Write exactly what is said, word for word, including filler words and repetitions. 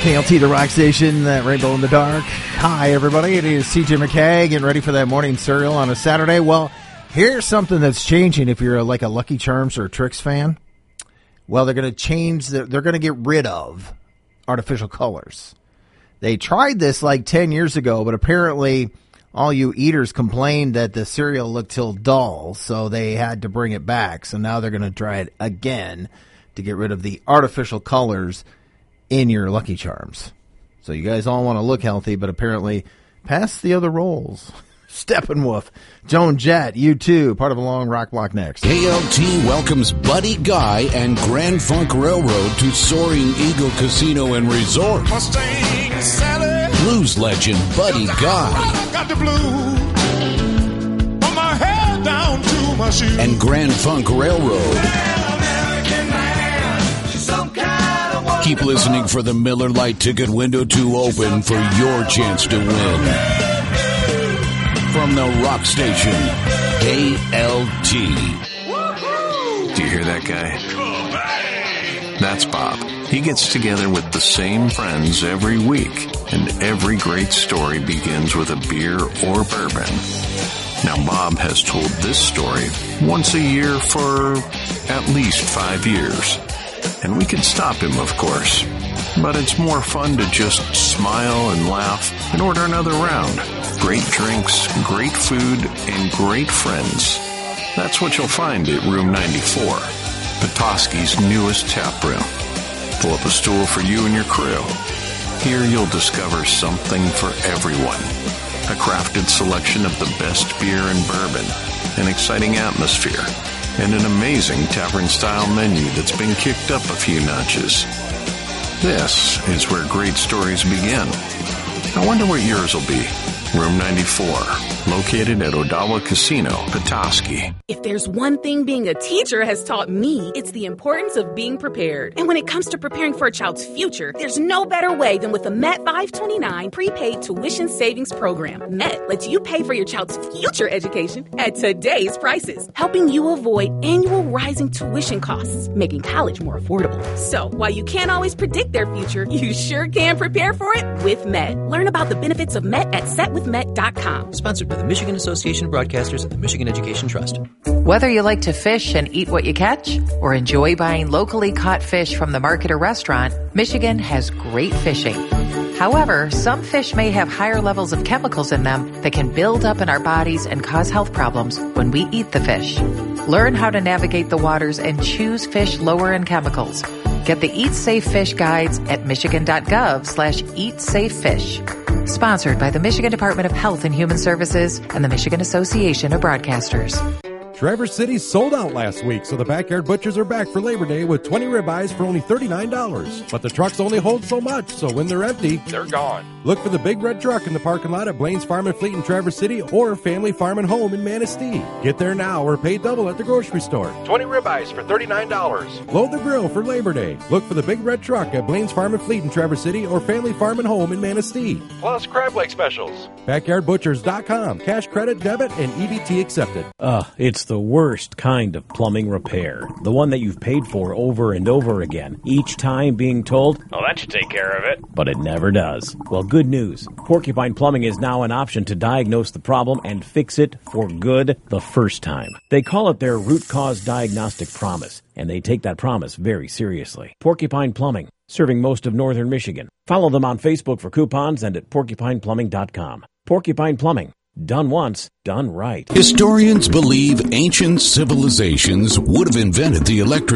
K L T, the rock station, that rainbow in the dark. Hi, everybody. It is C J McKay getting ready for that morning cereal on a Saturday. Well, here's something that's changing if you're like a Lucky Charms or a Trix fan. Well, they're going to change, the, they're going to get rid of artificial colors. They tried this like ten years ago, but apparently all you eaters complained that the cereal looked too dull, so they had to bring it back. So now they're going to try it again to get rid of the artificial colors in your Lucky Charms. So you guys all want to look healthy, but apparently pass the other roles. Steppenwolf, Joan Jett, U two, part of a long rock block next. K L T welcomes Buddy Guy and Grand Funk Railroad to Soaring Eagle Casino and Resort. Mustang Sally. Blues legend Buddy Guy. Got the blues. Put my head down to my shoes. And Grand Funk Railroad. Keep listening for the Miller Lite ticket window to open for your chance to win. From the rock station, K L T. Do you hear that guy? That's Bob. He gets together with the same friends every week, and every great story begins with a beer or bourbon. Now, Bob has told this story once a year for at least five years. And we can stop him, of course. But it's more fun to just smile and laugh and order another round. Great drinks, great food, and great friends. That's what you'll find at Room ninety-four, Petoskey's newest tap room. Pull up a stool for you and your crew. Here you'll discover something for everyone. A crafted selection of the best beer and bourbon, an exciting atmosphere, and an amazing tavern-style menu that's been kicked up a few notches. This is where great stories begin. I wonder what yours will be. Room ninety-four, located at Odawa Casino, Petoskey. If there's one thing being a teacher has taught me, it's the importance of being prepared. And when it comes to preparing for a child's future, there's no better way than with a Met five twenty-nine prepaid tuition savings program. Met lets you pay for your child's future education at today's prices, helping you avoid annual rising tuition costs, making college more affordable. So, while you can't always predict their future, you sure can prepare for it with Met. Learn about the benefits of Met at set with met dot com. Sponsored by the Michigan Association of Broadcasters and the Michigan Education Trust. Whether you like to fish and eat what you catch or enjoy buying locally caught fish from the market or restaurant, Michigan has great fishing. However, some fish may have higher levels of chemicals in them that can build up in our bodies and cause health problems when we eat the fish. Learn how to navigate the waters and choose fish lower in chemicals. Get the Eat Safe Fish guides at michigan.gov slash eat safe fish. Sponsored by the Michigan Department of Health and Human Services and the Michigan Association of Broadcasters. Traverse City sold out last week, so the Backyard Butchers are back for Labor Day with twenty ribeyes for only thirty-nine dollars. But the trucks only hold so much, so when they're empty, they're gone. Look for the big red truck in the parking lot at Blaine's Farm and Fleet in Traverse City or Family Farm and Home in Manistee. Get there now or pay double at the grocery store. twenty ribeyes for thirty-nine dollars. Load the grill for Labor Day. Look for the big red truck at Blaine's Farm and Fleet in Traverse City or Family Farm and Home in Manistee. Plus crab leg specials. backyard butchers dot com. Cash, credit, debit, and E B T accepted. Ugh, it's the worst kind of plumbing repair. The one that you've paid for over and over again, each time being told, oh, that should take care of it. But it never does. Well, good news. Porcupine Plumbing is now an option to diagnose the problem and fix it for good the first time. They call it their root cause diagnostic promise, and they take that promise very seriously. Porcupine Plumbing, serving most of northern Michigan. Follow them on Facebook for coupons and at porcupine plumbing dot com. Porcupine Plumbing. Done once, done right. Historians believe ancient civilizations would have invented the electric